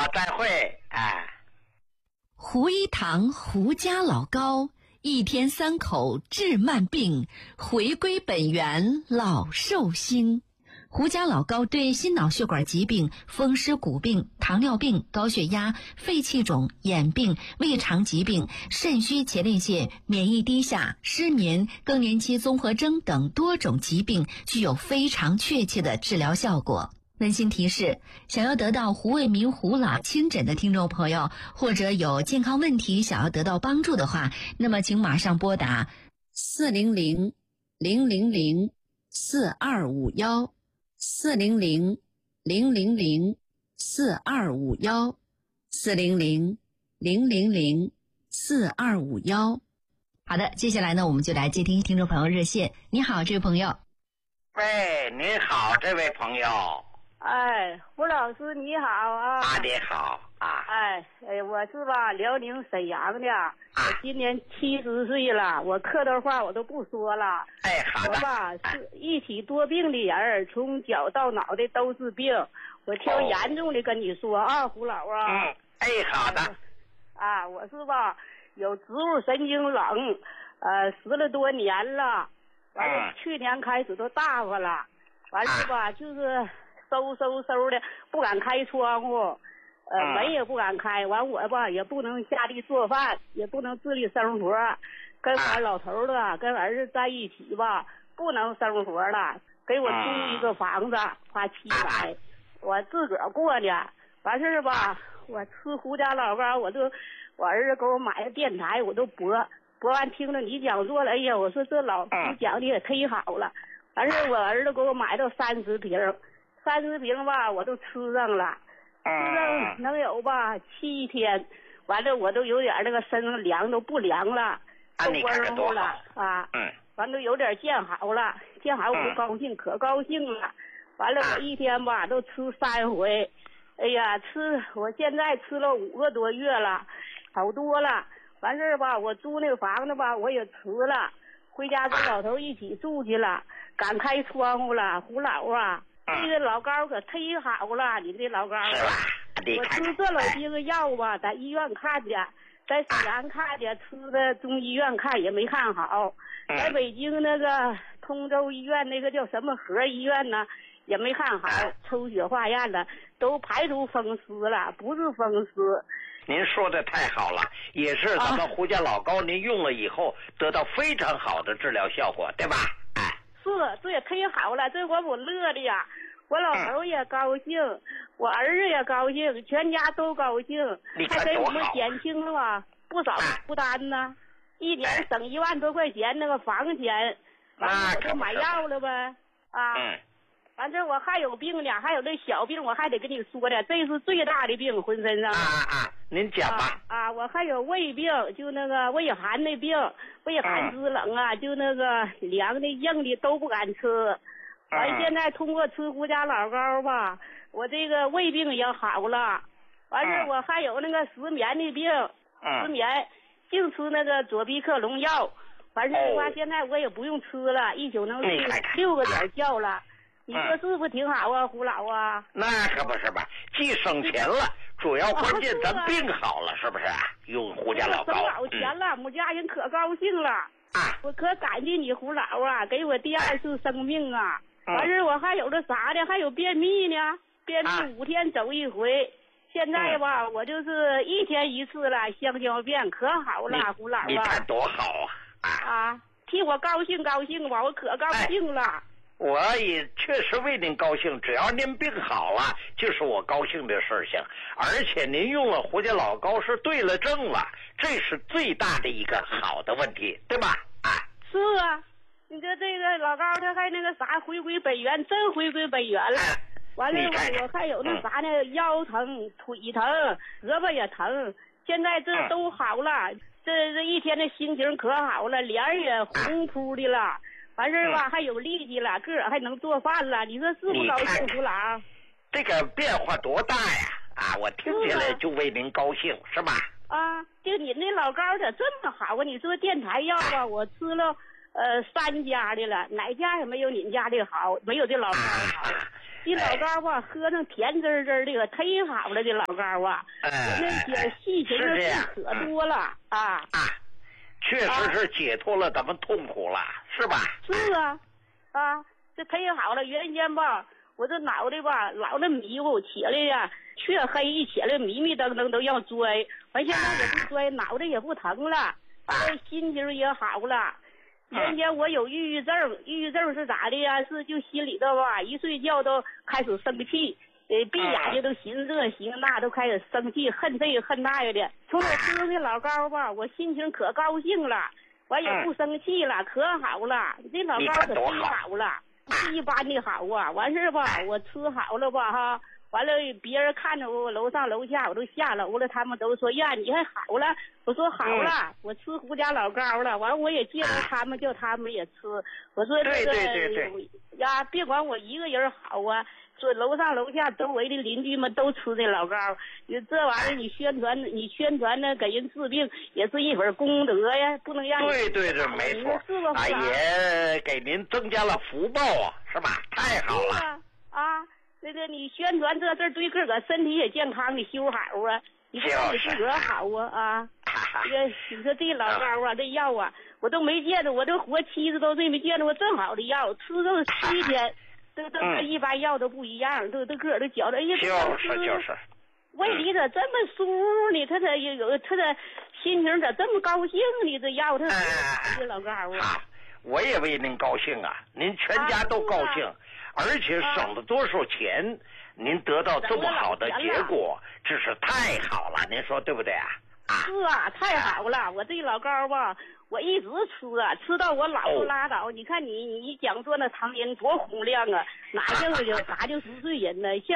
好，再会。哎， 胡一堂胡家老高，一天3口治慢病，回归本源老寿星。胡家老高对心脑血管疾病、风湿骨病、糖尿病、高血压、肺气肿、眼病、胃肠疾病、肾虚前列腺、免疫低下、失眠、更年期综合征等多种疾病具有非常确切的治疗效果。温馨提示，想要得到胡卫民胡老亲诊的听众朋友，或者有健康问题想要得到帮助的话，那么请马上拨打400-000-4251 400-000-4251 400-000-4251。好的，接下来呢，我们就来接听听众朋友热线。你好，这位朋友。 喂，你好，这位朋友。 哎，胡老师你好啊！ 你好啊！ 我是吧辽宁沈阳的，我今年70岁了，我客套话我都不说了。 好的。 我吧是一体多病的人，从脚到脑袋都是病。我挑严重的跟你说啊，胡老啊。 好的。 我是吧有植物神经冷，10了多年了，完了去年开始都大发了，完了吧就是嗖的不敢开窗户，门也不敢开，完我吧也不能下地做饭，也不能自理生活，跟俺老头子跟儿子在一起吧不能生活了，给我租一个房子花700，我自个儿过呢，完事儿吧我吃胡家老高，我儿子给我买个电台，我都播完听了你讲座了，哎呀，我说这老师讲的也忒好了，完事我儿子给我买到30瓶吧，我都吃上了，吃上能有吧7天，完了我都有点那个身上凉都不凉了，都温乎了完了有点见好了，见好我就高兴，可高兴了，完了我一天吧都吃3回，哎呀我现在吃了5个多月了，好多了，完事儿吧我租那个房子吧我也辞了，回家跟老头一起住去了，敢开窗户了，胡老啊。这个老高可忒好了，你这老高啊！我吃这老些个药吧，在医院看的，在沈阳看的，吃的中医院看也没看好，在北京那个通州医院那个叫什么和医院呢，也没看好，抽血化验了，都排除风湿了，不是风湿。 您说的太好了，也是咱们胡家老高您用了以后得到非常好的治疗效果，对吧？ 是，这也忒好了，这我乐的呀，我老头也高兴，我儿子也高兴，全家都高兴，还给我们减轻了不少负担呢，一年省1万多块钱那个房钱，完了我就买药了呗，反正我还有病呢，还有那小病我还得跟你说呢，这是最大的病，浑身上您讲吧。 我还有胃病，就那个胃寒的病，胃寒肢冷就那个凉的硬的都不敢吃。完现在通过吃胡家老高吧，我这个胃病也好了。完事我还有那个失眠的病，失眠净吃那个左必克隆药。完事的话，现在我也不用吃了，一宿能睡6个点觉了。你说是不是挺好啊，胡老啊？ 那可不是吧，既省钱了，主要关键咱病好了，是不是？用胡家老高省老钱了，母家人可高兴了。我可感谢你胡老啊，给我第2次生命啊。完事我还有这啥呢？还有便秘呢，便秘5天走1回。现在吧，我就是1天1次了，香蕉便可好了，胡老啊。 你看多好替我高兴高兴吧，我可高兴了。 我也确实为您高兴，只要您病好了，就是我高兴的事情。而且您用了胡家老高是对了症了，这是最大的一个好的问题，对吧？ 是啊，你说这个老高他还那个啥回归本源，真回归本源了。完了我还有那啥呢，腰疼、腿疼、胳膊也疼，现在这都好了，这一天的心情可好了，脸也红扑的了。完事儿吧，还有力气了，个儿还能做饭了，你说是不高兴，胡老？ 这个变化多大呀！我听起来就为您高兴，是吧？ 就你那老高咋这么好啊？你说电台药我吃了3家的了，哪家也没有你家的好，没有这老高好。 这老高吧，喝上甜滋滋的，可忒好了，这老高啊，那些细情可多了啊。 确实是解脱了咱们痛苦了，是吧？ 是啊，这忒好了。原先吧，我这脑袋吧老那迷糊，起来呀，黢黑一起来迷迷瞪瞪都要摔，完现在也不摔，脑袋也不疼了，心情也好了。原先我有抑郁症，抑郁症是咋的呀？是就心里头吧，一睡觉都开始生气，闭眼睛都寻思这寻思那，都开始生气，恨这个恨那个的。从我吃这老高吧，我心情可高兴了，完也不生气了，可好了。这老高可忒好了，不是一般的好啊。完事吧，我吃好了吧哈。完了，别人看着我楼上楼下，我都下楼了，他们都说呀，你还好了。我说好了，我吃胡家老高了。完我也介绍他们，叫他们也吃。我说这个呀，别管我一个人好啊，说楼上楼下周围的邻居们都吃这老高。这玩意儿你宣传呢，给人治病也是一份功德呀，不能让对，没错， 是吧？ 也给您增加了福报啊，是吧？太好了那个你宣传这事儿对自个儿身体也健康，你修好啊，你不让你自个儿好啊这个你说这老高啊，这药啊，我都没见着，我都活70多岁没见着过这么好的药，吃这么7天，这跟一般药都不一样，都个儿都觉得哎呀， 就是胃里咋这么舒服呢？他的心情咋这么高兴呢？这药他这老高啊， 我也为您高兴啊，您全家都高兴。而且省了多少钱，您得到这么好的结果，真是太好了，您说对不对啊？ 是啊，太好了！我这老高吧，我一直吃到我老不拉倒。你看你讲说那唐人多洪亮啊，哪像个咋就10岁人呢？像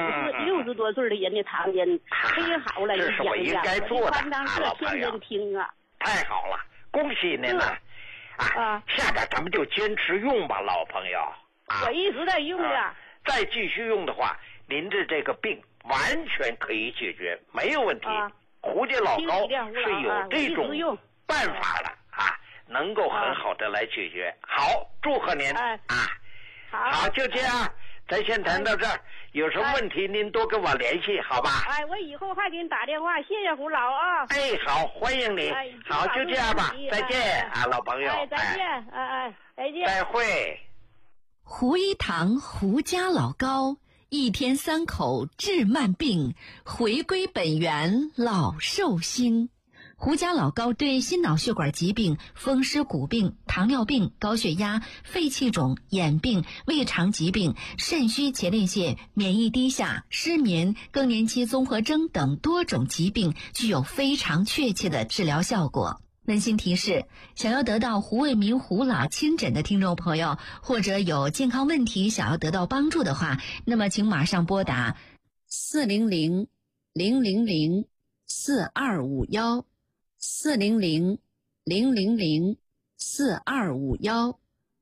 60多岁的人的唐人，忒好了！ 这是我应该做的，老朋友。 听啊！ 太好了，恭喜您了！下边咱们就坚持用吧，老朋友。 我一直在用呀。 再继续用的话，您的这个病完全可以解决，没有问题。胡家老高是有这种办法的能够很好的来解决。好，祝贺您好，就这样，咱先谈到这儿。有什么问题您多跟我联系，好吧？ 我以后还给你打电话，谢谢胡老啊。 好，欢迎你。好，就这样吧，再见老朋友。 再见，再见。 再会。 胡一堂胡家老高，一天3口治慢病，回归本源老寿星。胡家老高对心脑血管疾病、风湿骨病、糖尿病、高血压、肺气肿、眼病、胃肠疾病、肾虚前列腺、免疫低下、失眠、更年期综合征等多种疾病具有非常确切的治疗效果。温馨提示，想要得到胡卫民胡老亲诊的听众朋友，或者有健康问题想要得到帮助的话，那么请马上拨打400-000-4251 400-000-4251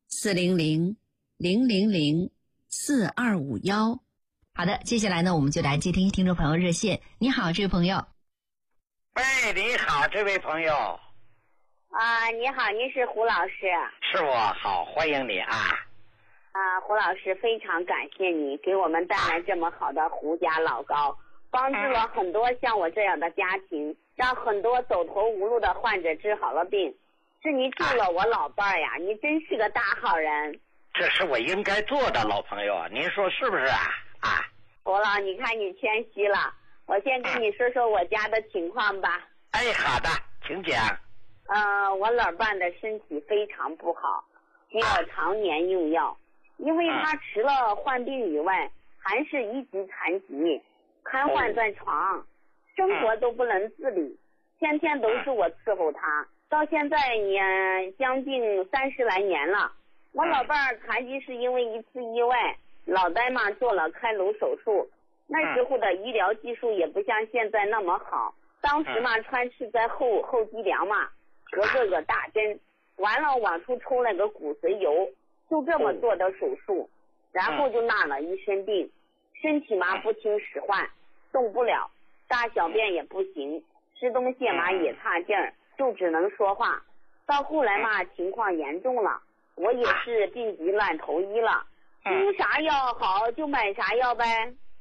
400-000-4251。好的，接下来呢，我们就来接听听众朋友热线。你好，这位朋友。 你好，这位朋友。 你好，您是胡老师。 是我，好，欢迎你胡老师，非常感谢你给我们带来这么好的胡家老高，帮助了很多像我这样的家庭，让很多走投无路的患者治好了病。是你救了我老伴儿呀，你真是个大好人。 这是我应该做的，老朋友，您说是不是胡老，你看你谦虚了，我先跟你说说我家的情况吧。 好的，请讲。 我老伴的身体非常不好，需要常年用药，因为他除了患病以外，还是一级残疾，瘫痪在床，生活都不能自理，天天都是我伺候他，到现在也将近30来年了。我老伴残疾是因为一次意外，脑袋嘛做了开颅手术，那时候的医疗技术也不像现在那么好，当时嘛穿刺在后脊梁嘛，隔个大针，完了往出抽了个骨髓油，就这么做的手术，然后就纳了一身病，身体嘛不听使唤，动不了，大小便也不行，吃东西嘛也差劲儿，就只能说话。到后来嘛情况严重了，我也是病急乱投医了， 听啥药好就买啥药呗。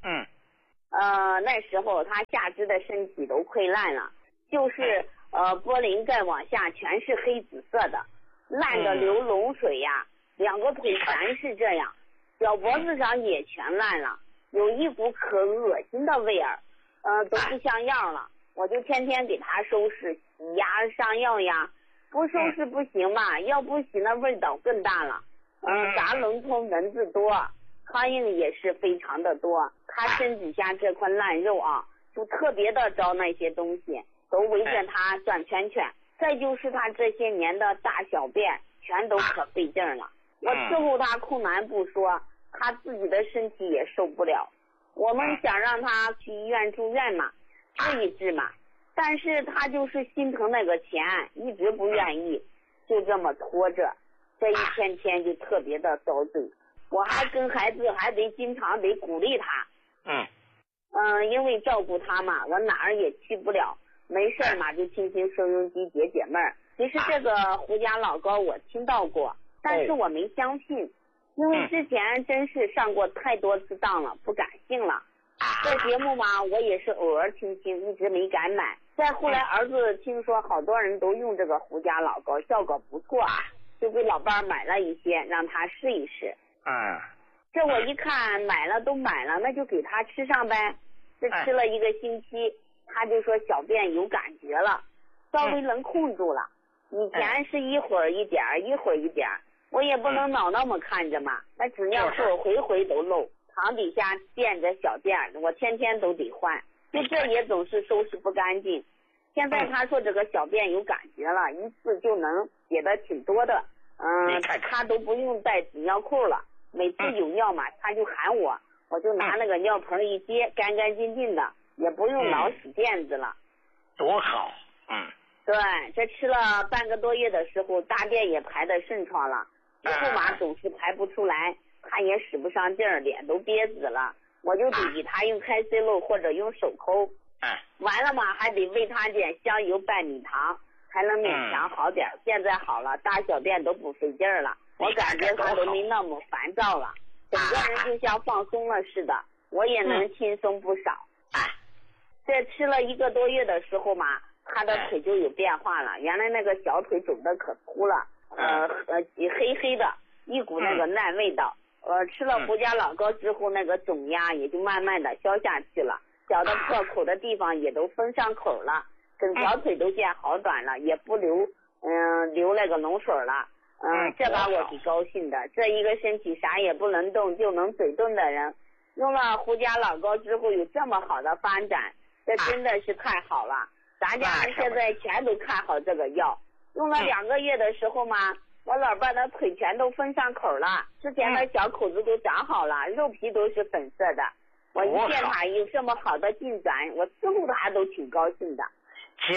那时候他下肢的身体都溃烂了，就是玻璃盖往下全是黑紫色的，烂的流脓水呀，两个腿全是这样，脚脖子上也全烂了，有一股可恶心的味儿，都不像样了。我就天天给他收拾洗呀上药呀，不收拾不行嘛，要不洗那味道更大了。杂脓虫蚊子多，苍蝇也是非常的多，他身底下这块烂肉啊，就特别的招那些东西，都围着他转圈圈。再就是他这些年的大小便全都可费劲了，我伺候他困难不说，他自己的身体也受不了。我们想让他去医院住院嘛，治一治嘛，但是他就是心疼那个钱，一直不愿意，就这么拖着，这一天天就特别的遭罪。我还跟孩子还得经常得鼓励他。因为照顾他嘛，我哪儿也去不了，没事嘛就听听收音机解解闷儿。其实这个胡家老高我听到过，但是我没相信，因为之前真是上过太多次当了，不敢信了。这节目嘛，我也是偶尔听听，一直没敢买。再后来儿子听说好多人都用这个胡家老高，效果不错，就给老伴儿买了一些，让他试一试。这我一看买了都买了，那就给他吃上呗。这吃了1个星期，他就说小便有感觉了，稍微能控住了。以前是一会儿一点儿，一会儿一点儿，我也不能老那么看着嘛。那纸尿裤回回都漏，床底下垫着小垫，我天天都得换，就这也总是收拾不干净。现在他说这个小便有感觉了，一次就能解的挺多的。他都不用带纸尿裤了。每次有尿嘛，他就喊我，我就拿那个尿盆一接，干干净净的，也不用老洗垫子了， 多好。 对，这吃了半个多月的时候，大便也排得顺畅了，之后嘛总是排不出来，他也使不上劲儿，脸都憋紫了，我就得给他用开塞露或者用手抠。完了嘛，还得喂他点香油拌米糖，才能勉强好点。现在好了，大小便都不费劲儿了。我感觉他都没那么烦躁了，整个人就像放松了似的，我也能轻松不少。这吃了1个多月的时候嘛，他的腿就有变化了，原来那个小腿肿得可粗了，黑黑的，一股那个烂味道。吃了胡家老高之后，那个肿呀也就慢慢的消下去了，小的破口的地方也都封上口了，整条腿都见好转了，也不流那个脓水了。这把我挺高兴的。这一个身体啥也不能动就能嘴动的人，用了胡家老高之后有这么好的发展，这真的是太好了。咱家人现在全都看好这个药，用了2个月的时候嘛，我老伴的腿全都封上口了，之前的小口子都长好了，肉皮都是粉色的。我一见他有这么好的进展，我伺候他都挺高兴的。 就是。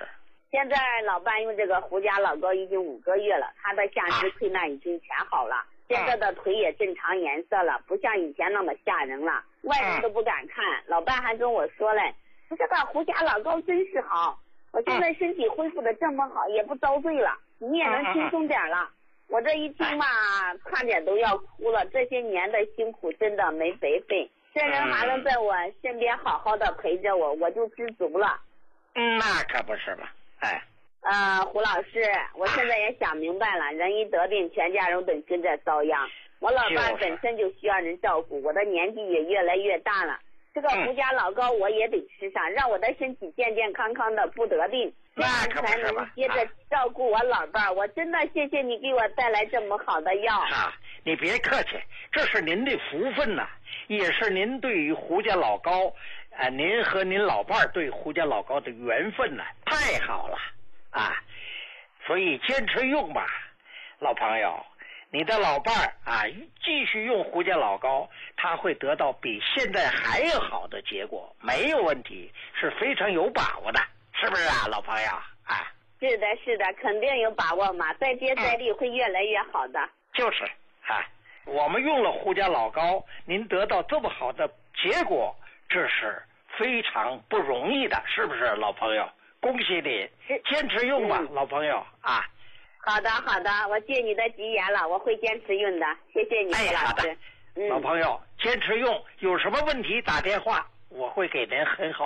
现在老伴用这个胡家老高已经5个月了，他的下肢溃烂已经全好了，现在的腿也正常颜色了，不像以前那么吓人了，外人都不敢看。老伴还跟我说嘞，说这个胡家老高真是好，我现在身体恢复的这么好，也不遭罪了，你也能轻松点了。我这一听嘛，差点都要哭了，这些年的辛苦真的没白费，这人还能在我身边好好的陪着我，我就知足了。 那可不是吧。 胡老师，我现在也想明白了，人一得病，全家人得跟着遭殃。我老伴本身就需要人照顾，我的年纪也越来越大了，这个胡家老高我也得吃上，让我的身体健健康康的，不得病，这样才能接着照顾我老伴。我真的谢谢你给我带来这么好的药。 你别客气，这是您的福分呐，也是您对于胡家老高您和您老伴对胡家老高的缘分呢，太好了所以坚持用吧，老朋友，你的老伴继续用胡家老高，他会得到比现在还要好的结果，没有问题，是非常有把握的，是不是老朋友是的，肯定有把握嘛，再接再厉，会越来越好的。 就是我们用了胡家老高，您得到这么好的结果，这是非常不容易的，是不是老朋友？恭喜你，坚持用吧，老朋友好的，好的，我借你的吉言了，我会坚持用的，谢谢你， 哎，好的， 老老朋友，坚持用，有什么问题打电话，我会给您很好。